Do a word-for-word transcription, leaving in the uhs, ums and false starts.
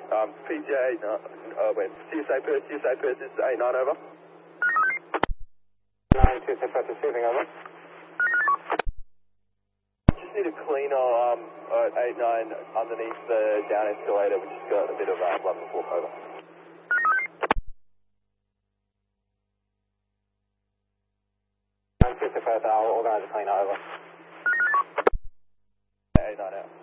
Um, P J eight nine, uh, wait, C S A Perth, C S A Perth, this is eight nine over. nine two six Perth receiving over. Just need a cleaner, um, at eight nine underneath the down escalator, which has got a bit of, uh, level walk over. nine two six Perth, I'll organise a cleaner over. eight nine out.